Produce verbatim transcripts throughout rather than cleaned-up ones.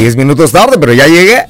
diez minutos tarde, pero ya llegué.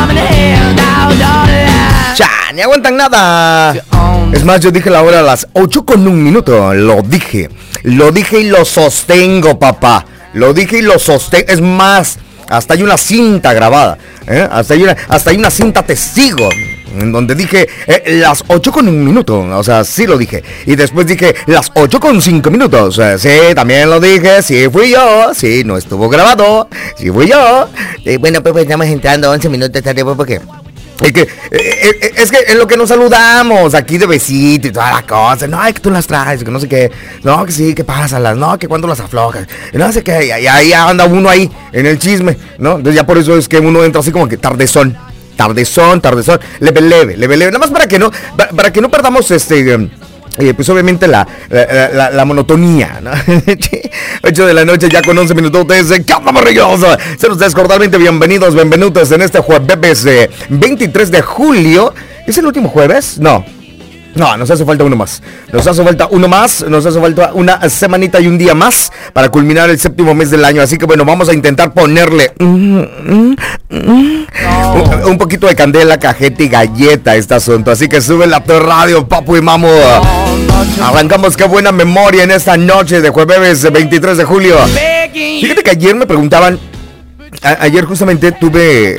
Ya, ni aguantan nada. Es más, yo dije la hora a las ocho con un minuto. Lo dije. Lo dije y lo sostengo, papá. Lo dije y lo sostengo. Es más, hasta hay una cinta grabada. ¿eh? Hasta, hay una, hasta hay una cinta testigo. En donde dije eh, las ocho con un minuto. O sea, sí lo dije. Y después dije las ocho con cinco minutos. Eh, sí, también lo dije. Sí, fui yo. Sí, no estuvo grabado. Sí, fui yo. Eh, bueno, pues, pues estamos entrando once minutos tarde. ¿Por qué? Es que, eh, es que en lo que nos saludamos aquí de besito y toda la cosa. No, es que tú las traes, que no sé qué. No, que sí, que pásalas. No, que cuando las aflojas. No sé qué. Y ahí anda uno ahí en el chisme, ¿no? Entonces ya por eso es que uno entra así como que tardezón. Tardezón, tardezón, leve, leve, leve, leve. Nada más para que no, para que no perdamos este... Eh, pues obviamente la, la, la, la monotonía, ¿no? ocho de la noche ya con once minutos de Capa Maravillosa. Se los cordialmente bienvenidos, bienvenidos en este jueves eh, veintitrés de julio. ¿Es el último jueves? No. No, nos hace falta uno más. Nos hace falta uno más. Nos hace falta una semanita y un día más para culminar el séptimo mes del año. Así que bueno, vamos a intentar ponerle mm, mm, mm, no. un, un poquito de candela, cajeta y galleta a este asunto. Así que sube la radio, papu y mamo. Arrancamos, qué buena memoria en esta noche de jueves veintitrés de julio. Fíjate que ayer me preguntaban. A, ayer justamente tuve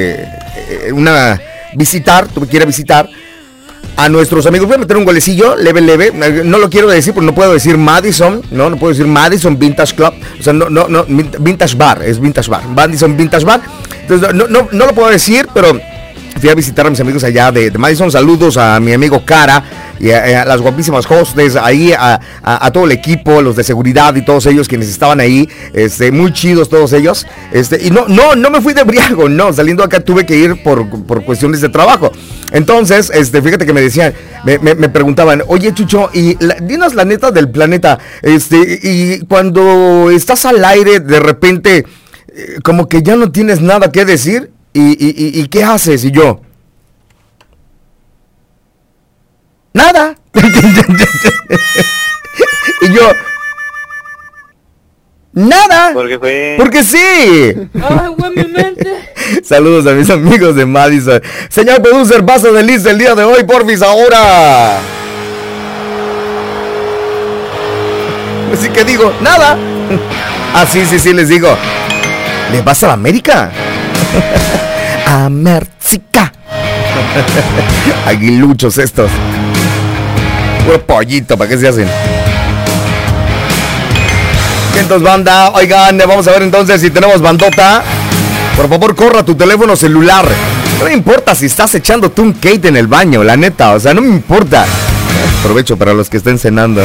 eh, una visitar, tuve que ir a visitar a nuestros amigos. Voy a meter un golecillo, leve, leve. No lo quiero decir porque no puedo decir Madison. No, no puedo decir Madison Vintage Club. O sea, no, no, no, Vintage Bar, es Vintage Bar. Madison Vintage Bar. Entonces, no, no, no lo puedo decir, pero fui a visitar a mis amigos allá de, de Madison. Saludos a mi amigo Cara y a, a las guapísimas hostes, ahí a, a, a todo el equipo, los de seguridad y todos ellos quienes estaban ahí, este, muy chidos todos ellos, este, y no, no, no me fui de briago, no, saliendo acá tuve que ir por, por cuestiones de trabajo. Entonces, este, fíjate que me decían, me, me, me preguntaban, oye Chucho, y la, dinos la neta del planeta, este, y cuando estás al aire, de repente, eh, como que ya no tienes nada que decir, y, y, y, y ¿qué haces? Y yo, nada. Y yo, nada. Porque fue. Porque sí. Ay, güey, mi mente. Saludos a mis amigos de Madison. Señor producer, paso de lista el día de hoy, porfis, ahora. Así que digo, nada. Ah, sí, sí, sí, les digo. ¿Les vas a la América? América. Aguiluchos estos. Puro pollito, ¿para qué se hacen? Entonces, banda, oigan, vamos a ver entonces si tenemos bandota. Por favor, corra tu teléfono celular. No me importa si estás echándote un Kate en el baño, la neta, o sea, no me importa. Aprovecho para los que estén cenando.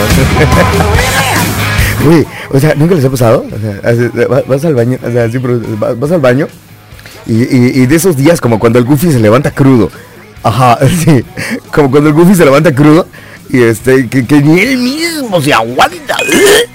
Uy, o sea, ¿nunca les ha pasado? O sea, vas al baño, o sea, sí, vas al baño y, y, y de esos días como cuando el Goofy se levanta crudo. Ajá, sí, como cuando el Goofy se levanta crudo y este, que, que ni él mismo se aguanta.